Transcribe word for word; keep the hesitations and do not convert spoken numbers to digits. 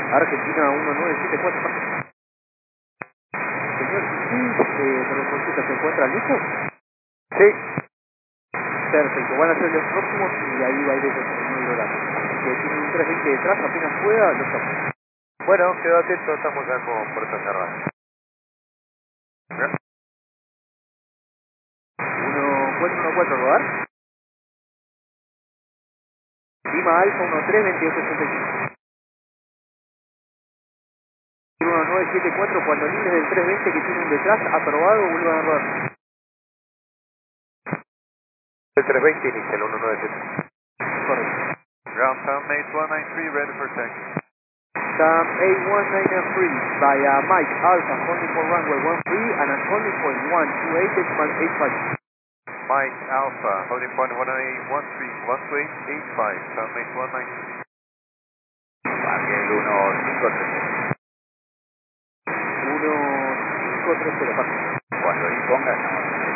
Argentina uno nueve siete cuatro. Señor, sí, eh, por la consulta, ¿se encuentra listo? Sí. Perfecto, van a ser los próximos y ahí va a ir el nuevo horario. Que tiene un trescientos veinte detrás, apenas pueda, lo estamos. Bueno, quedo atento, estamos ya con puerta cerrada. uno cuatro uno cuatro, rodar. Lima Alfa uno tres veintiocho ochenta y cinco. uno nueve siete cuatro, cuando libres del trescientos veinte que tiene un detrás, aprobado, vuelvan a rodar. El trescientos veinte inicia el uno nueve siete. Correcto. Ground Pound Mate one nine three, ready for taxi. Sam A one nine three by uh, Mike Alpha, holding for runway one three and an holding point one two eight decimal eight five. Mike Alpha, holding point one eight one three one two eight eight five, Pound Mate one nine three. Ariel uno cinco tres cero. uno cinco tres cero, Cuando disponga estamos